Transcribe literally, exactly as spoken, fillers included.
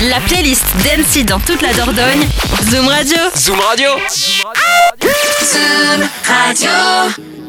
La playlist Dancey dans toute la Dordogne. Zoom Radio. Zoom Radio. Zoom Radio.